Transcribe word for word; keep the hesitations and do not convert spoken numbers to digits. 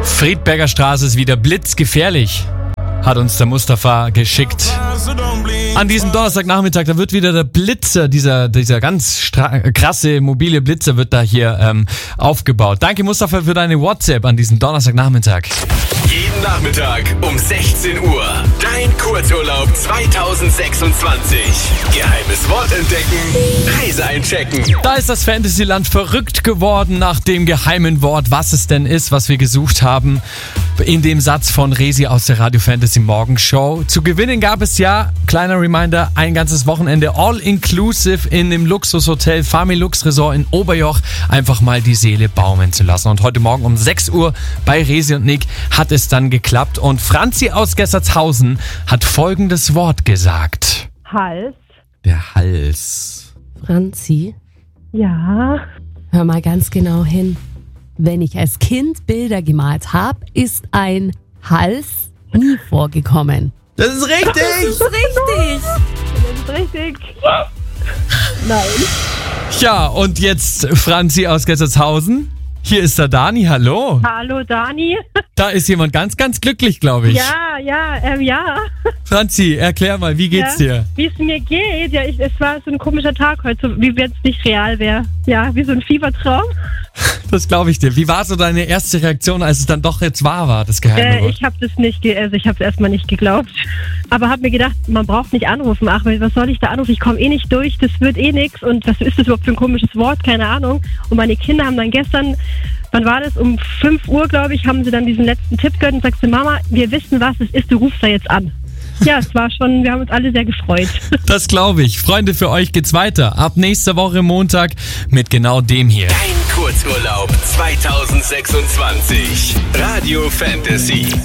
Friedberger Straße ist wieder blitzgefährlich, hat uns der Mustafa geschickt. An diesem Donnerstagnachmittag, da wird wieder der Blitzer, dieser dieser ganz stra- krasse mobile Blitzer wird da hier ähm, aufgebaut. Danke Mustafa für deine WhatsApp an diesem Donnerstagnachmittag. Jeden Nachmittag um sechzehn Uhr. Dein Kurzurlaub zweitausendsechsundzwanzig. Geheimes Wort entdecken, Reise einchecken. Da ist das Fantasyland verrückt geworden nach dem geheimen Wort, was es denn ist, was wir gesucht haben. In dem Satz von Resi aus der Radio Fantasy Morgenshow. Zu gewinnen gab es ja, kleiner Reminder, ein ganzes Wochenende all-inclusive in dem Luxushotel Familux Resort in Oberjoch. Einfach mal die Seele baumeln zu lassen. Und heute Morgen um sechs Uhr bei Resi und Nick hat es dann geklappt. Und Franzi aus Gessertshausen hat folgendes Wort gesagt. Hals. Der Hals. Franzi, Ja. hör mal ganz genau hin. Wenn ich als Kind Bilder gemalt habe, ist ein Hals nie vorgekommen. Das ist richtig! Das ist richtig! Das ist richtig. Nein. Ja, und jetzt Franzi aus Gessertshausen. Hier ist der Dani, hallo. Hallo Dani. Da ist jemand ganz, ganz glücklich, glaube ich. Ja, ja, ähm, ja. Franzi, erklär mal, wie geht's ja. dir? Wie es mir geht? Ja, ich, es war so ein komischer Tag heute, so, wie wenn es nicht real wäre. Ja, wie so ein Fiebertraum. Das glaube ich dir. Wie war so deine erste Reaktion, als es dann doch jetzt wahr war, das geheime Äh, Wort? ich habe das nicht, ge- also ich habe es erstmal nicht geglaubt. Aber habe mir gedacht, man braucht nicht anrufen. Ach, was soll ich da anrufen? Ich komme eh nicht durch, das wird eh nichts. Und was ist das überhaupt für ein komisches Wort? Keine Ahnung. Und meine Kinder haben dann gestern, wann war das? Um fünf Uhr, glaube ich, haben sie dann diesen letzten Tipp gehört und sagte, Mama, wir wissen, was es ist, du rufst da jetzt an. Ja, es war schon, wir haben uns alle sehr gefreut. Das glaube ich. Freunde, für euch geht's weiter. Ab nächster Woche Montag mit genau dem hier. Dein Kurzurlaub zweitausendsechsundzwanzig. Radio Fantasy.